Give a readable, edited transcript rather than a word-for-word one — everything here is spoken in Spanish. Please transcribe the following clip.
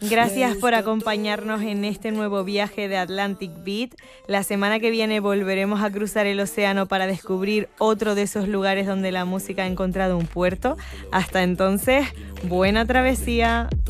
Gracias por acompañarnos en este nuevo viaje de Atlantic Beat. La semana que viene volveremos a cruzar el océano para descubrir otro de esos lugares donde la música ha encontrado un puerto. Hasta entonces, buena travesía.